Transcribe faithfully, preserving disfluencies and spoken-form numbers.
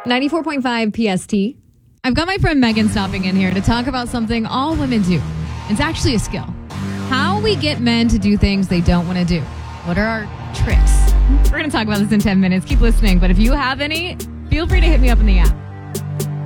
ninety-four point five P S T. I've got my friend Megan stopping in here to talk about something all women do. It's actually a skill. How we get men to do things they don't want to do. What are our tricks? We're going to talk about this in ten minutes. Keep listening. But if you have any, feel free to hit me up in the app.